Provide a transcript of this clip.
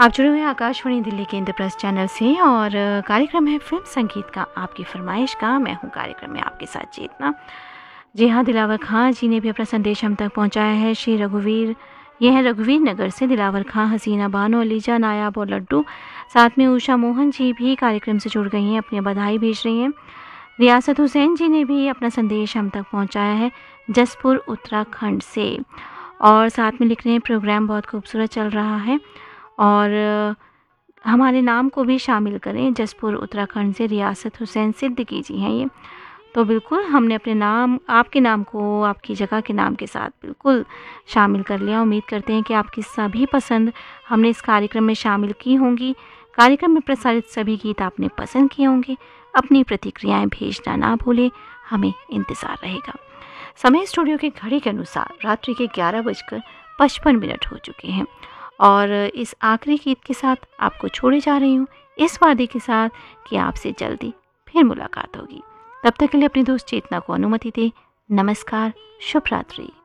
आप जुड़े हुए हैं आकाशवाणी दिल्ली के इंद्रप्रस्थ चैनल से और कार्यक्रम है फिल्म संगीत का आपकी फरमाइश का। मैं हूं कार्यक्रम में आपके साथ चेतना। जी हाँ, दिलावर खां जी ने भी अपना संदेश हम तक पहुंचाया है। श्री रघुवीर, ये है रघुवीर नगर से दिलावर खां, हसीना बानो, अलीजा, नायाब और लड्डू, साथ में उषा मोहन जी भी कार्यक्रम से जुड़ गई हैं, अपनी बधाई भेज रही हैं। रियासत हुसैन जी ने भी अपना संदेश हम तक पहुँचाया है जसपुर उत्तराखंड से, और साथ में लिख रहे हैं प्रोग्राम बहुत खूबसूरत चल रहा है और हमारे नाम को भी शामिल करें। जसपुर उत्तराखंड से रियासत हुसैन सिद्दीकी जी हैं ये। तो बिल्कुल हमने अपने नाम, आपके नाम को आपकी जगह के नाम के साथ बिल्कुल शामिल कर लिया। उम्मीद करते हैं कि आपकी सभी पसंद हमने इस कार्यक्रम में शामिल की होंगी। कार्यक्रम में प्रसारित सभी गीत आपने पसंद किए होंगे। अपनी प्रतिक्रियाएं भेजना ना भूलें, हमें इंतज़ार रहेगा। समय स्टूडियो की घड़ी के अनुसार रात्रि के 11:55 हो चुके हैं और इस आखिरी गीत के साथ आपको छोड़े जा रही हूँ, इस वादे के साथ कि आपसे जल्दी फिर मुलाकात होगी। तब तक के लिए अपनी दोस्त चेतना को अनुमति दें। नमस्कार, शुभ रात्रि।